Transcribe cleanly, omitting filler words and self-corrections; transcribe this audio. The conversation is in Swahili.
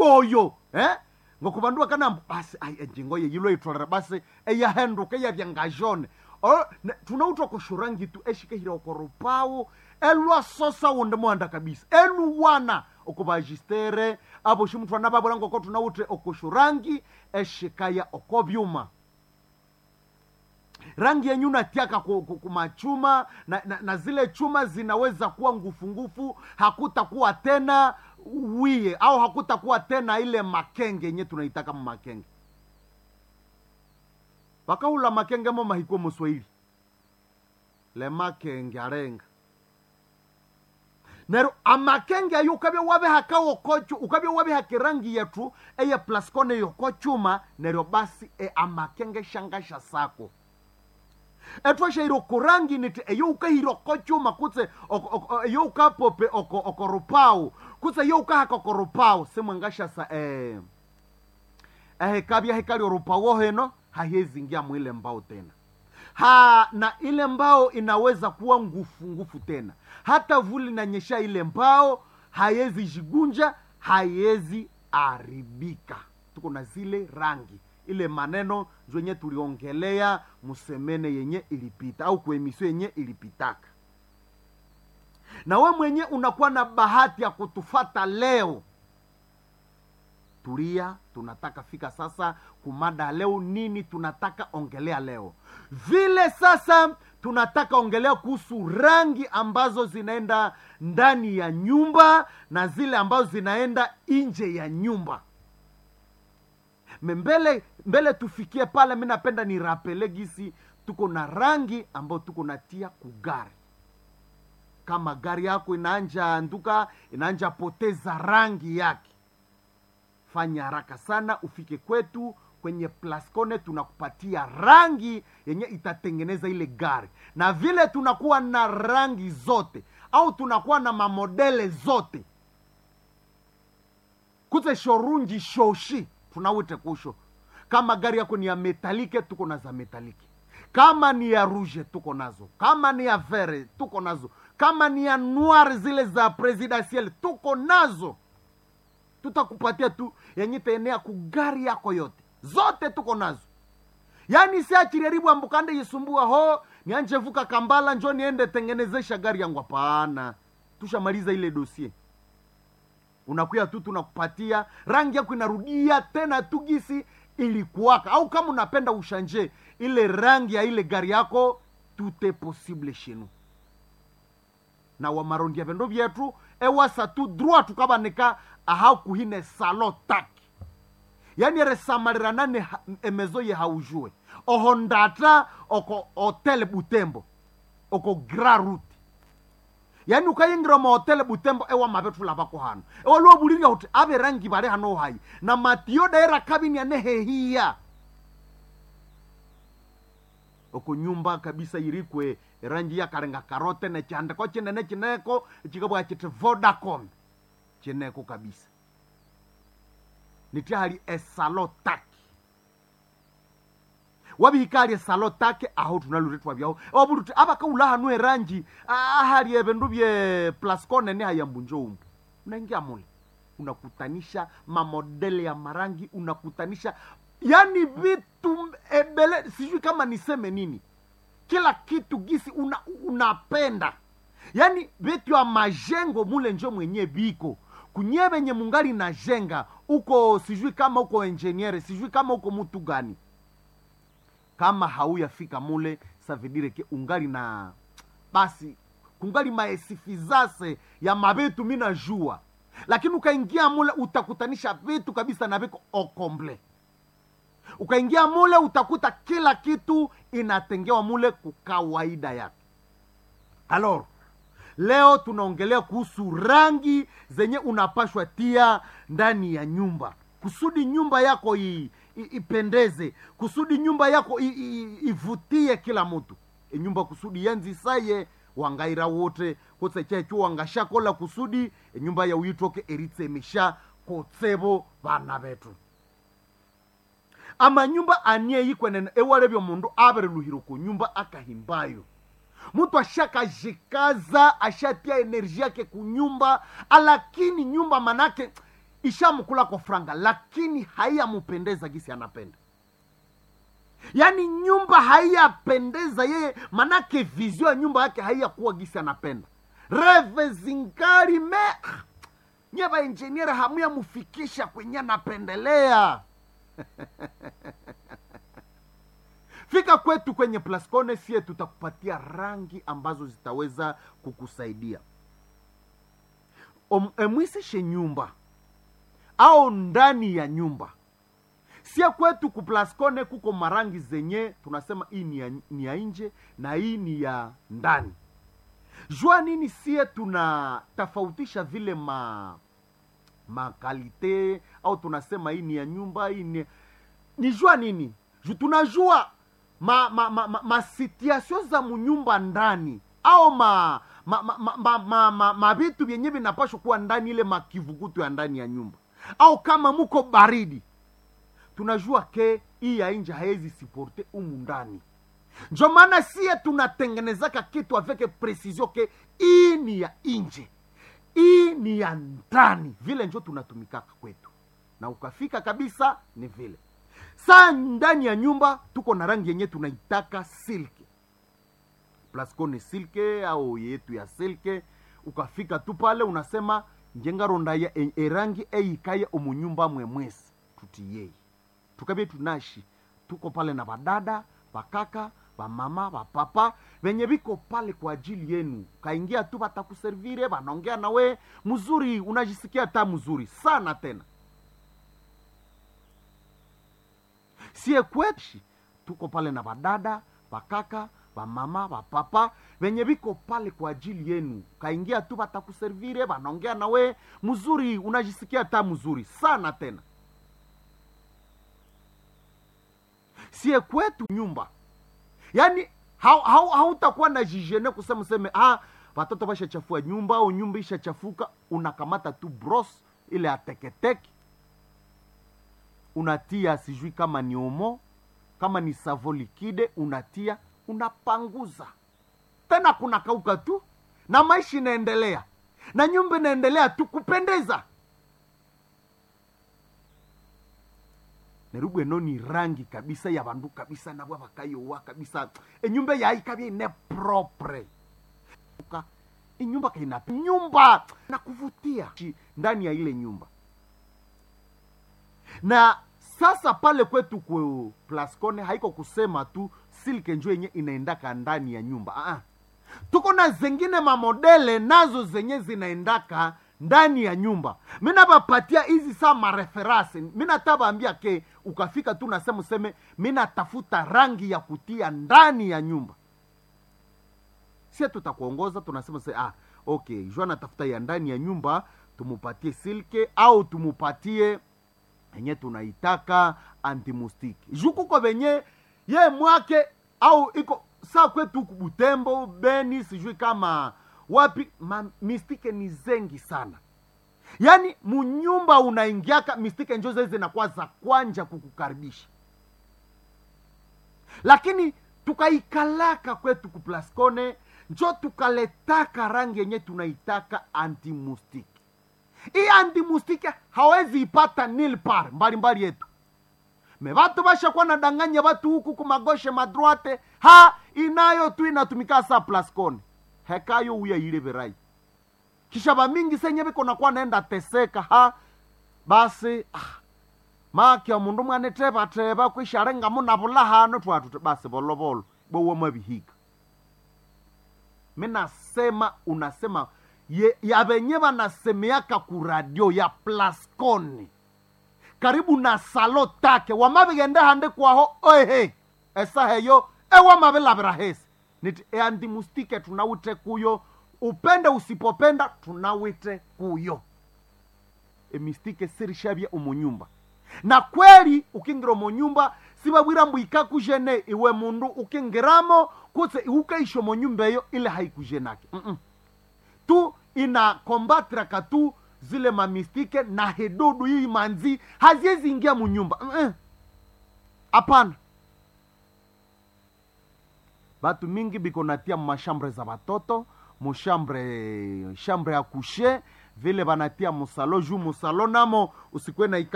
oyo ngokubandua kana basi enjingo ye yilo itolera basi eya henduka ya byangajone tunautwa kushurangi tu eshikehira okoropao elwa sosa wonde mwanda kabisa elu wana okubajistere abo shimutwa nababulango ko tunaute okushurangi eshikaya okobyuma rangi yenyu natiaka kumachuma na zile chuma zinaweza kuwa ngufu hakutakuwa tena wiye au hakutakuwa tena ile makenge yenye tunaitaka makenge bakaula makenge mo mahiko moswahili le makenge arenga nero amakenge ayo ukabye wabe hakawo kochu ukabye wabe hakirangi yetu eye plaskone yokochuma nero basi amakenge shangasha sako etwasha hiro kurangi niti eyo ukahiro kochuma kutse eyo ukapope okorupau kutse eyo ukahaka okorupau semwangasha sa kabya hekali orupau heno haiwezi ingia mwile mbao tena na ile mbao inaweza kuwa ngufu tena hata vuli na nyesha ile mbao haiwezi jigunja haiwezi aribika tuko na zile rangi ile maneno zwenye tuliongelea musemene yenye ilipita au kuemisio yenye ilipitaka na we mwenye unakuwa na bahati ya kutufata leo tulia tunataka fika sasa kumada leo nini tunataka ongelea leo vile sasa tunataka ongelea kuhusu rangi ambazo zinaenda ndani ya nyumba na zile ambazo zinaenda nje ya nyumba mbele tufikie pale mimi napenda ni rapele gisi tuko na rangi ambayo tuko natia kugari kama gari yako inaanja poteza rangi yake fanya haraka sana ufike kwetu kwenye Plascone tunakupatia rangi yenye itatengeneza ile gari na vile tunakuwa na rangi zote au tunakuwa na mamodele zote kutse shorunji shoshi tunawite kusho kama gari yako ni ya metalike tuko na za metalike kama ni ya rouge tuko nazo kama ni ya vere tuko nazo kama ni ya noir zile za presidential tuko nazo tutakupatia tu yenye tenea kugari yako yote zote tuko nazo yani si achiriaribu ambukande yisumbua nianje vuka Kambala njoo niende tengenezesha gari yangu hapana tushamaliza ile dossier unakuya tu tunakupatia rangi yako inarudia tena tugisi ilikuwaka au kama unapenda ushanje ile rangi ya ile gari yako tout est possible chez nous na wa marondi ya vendo vyetu ewasa tu droit tukabanika ahau kuhine salotaki yani resamarira nane emezo ye haujue ohondata oko hotel Butembo oko Grand Route yani ukayingira mu hotel Butembo ewa mabetu labako hano ewa luo bulinga hote abe rangi bare hano hai na matiyo daira kabini ya nehehia oko nyumba kabisa irikwe rangi ya karenga karote ne chande ko chinene chineko chikabwa chite Vodacom chineko kabisa nitihali esalotaki wabi hikali esalotaki aho tunaluretwa byao oburuti abaka ulahanwe erangi ahali ebendu bye Plascone ne hayambunjo umbu unaingia mule unakutanisha mamodele ya marangi unakutanisha yani vitu ebele sijui kama niseme nini kila kitu gisi unapenda yani vitu ya majengo mule njo mwenye biko kunyebe nye mungali na jenga uko sijui kama uko engineer sijui kama uko mtu gani kama hauyafika mule savidire ke ungali na basi kungali maesifizase ya mabetu mina jua lakini ukaingia mule utakutanisha vitu kabisa na viko okomble ukaingia mule utakuta kila kitu inatengewa mule kukawaida yake alors leo tunaongelea kuhusu rangi zenye unapashwa tia ndani ya nyumba kusudi nyumba yako ipendeze kusudi nyumba yako ivutie kila mtu nyumba kusudi yanzi saye wangaira wote kotse checho wangashakola kusudi nyumba ya uyitoke eritsemisha kotsebo bana betu ama nyumba anie yikwenen ewalebyo mundu abere luhiro ku nyumba akahimbayo mtu ashaka jikaza ashatia energia yake kunyumba lakini nyumba manake ishamkula kwa franga, lakini haiyamupendeza gisi anapenda. Yaani nyumba haiyapendeza yeye, manake vizio ya nyumba yake haiyakuwa gisi anapenda. Reve zingari nyeba engineer hamuya mufikisha kwenye anapendelea. Fika kwetu kwenye Plascone, sie tutakupatia rangi ambazo zitaweza kukusaidia. Emwisishe nyumba au ndani ya nyumba. Sia kwetu ku Plascone kuko marangi zenye tunasema hii ni ya nje na hii ni ya ndani. Jua nini sie tunatofautisha vile makalite au tunasema hii ni ya nyumba, hii ni jua nini? Tunajua situation za munyumba ndani au vitu vyenye vinapaswa kuwa ndani, ile makivukutu ya ndani ya nyumba, au kama muko baridi tunajua ke hii ya nje haezi supporte umu ndani. Ndio maana sie tunatengenezaka kitu avec precision ke hii ni ya nje, hii ni ya ndani. Vile ndio tunatumikaka kwetu, na ukafika kabisa ni vile. Saa ndani ya nyumba tuko na rangi yenye tunaitaka silke, Plascone silke au yetu ya silke. Ukafika tu pale unasema njenga ronda ya rangi eikaye umunyumba mwemwesi tutiyei. Tukabie tunashi tuko pale na badada, bakaka, bamama, bapapa venye biko pale kwa ajili yenu. Kaingia tu batakuservire, banaongea na we mzuri, unajisikia ta mzuri sana tena. Sie kwetu tuko pale na badada, bakaka, bamama, bapapa venye biko pale kwa ajili yenu. Kaingia tu batakuservire, banaongea na we mzuri, unajisikia ta mzuri sana tena. Sie kwetu nyumba, yani hautakuwa na jijene kusema seme watoto basha chafua nyumba au nyumba isha chafuka. Unakamata tu bros ile ateketeki, unatia sijui kama ni omo, kama ni savo likide, unatia, unapanguza tena, kuna kauka tu na maisha inaendelea na nyumba inaendelea tu kupendeza. Nerubwe no ni rangi kabisa ya bandu kabisa na bwa bakayowa kabisa. Nyumba ya ikabye ne propre. Nyumba kaina nyumba na kuvutia ndani ya ile nyumba. Na sasa pale kwetu kwa Plascone haiko kusema tu silke njoo yenye inaendaka ndani ya nyumba. Tuko na zengine mamodele nazo zenye zinaendaka ndani ya nyumba. Mina bapatia hizi saa mareferase. Mina tabaambia ke ukafika tu nasema useme mina tafuta rangi ya kutia ndani ya nyumba. Sia tutakuongoza tunasema okay, jua natafuta ya ndani ya nyumba, tumupatie silke au tumupatie yenye tunaitaka antimustiki. Juku kwa venye ye mwake au iko saa kwetu Butembo, Beni, sijui kama wapi, mistike ni zengi sana. Yani munyumba unaingiaka mistike njo zeze na kwa za kwanja kukukaribisha. Lakini tukaikalaka kwetu ku Plascone, njo tukaletaka rangi yenye tunaitaka antimustike. Hii antimustike hawezi ipata nilpar mbali yetu. Watu basha kwa nadanganya watu huku kumagoshe madroite, inayo tu inatumika sa Plascone. Hekayo uya ile verai. Kisha ba mingi senye biko na kwa naenda teseka basi maki ya mundu mwane teba kwisharenga muna bulahano twatu basi bolobolo bowe mabihiga. Mina sema unasema ya benye banasemeaka ku radio ya Plascone karibu na salo take wamabigende hande kwaho esa heyo wamabelabira hesi niti antimustike tunawite kuyo, upende usipopenda tunawite kuyo. Mistike sirishabia umunyumba. Na kweli ukingira umunyumba sibabwira mbuika kujene iwe mundu ukingiramo kutse ukaisho munyumba yo ile haikujenake. Tu ina kombatra katu zile mamistike na hedodu hii manzi haziezi ingia munyumba. Apana. Batu mingi biko natia mashambre za batoto, shambre ya kushe, vile banatia musalo juu musalo namo usikwe na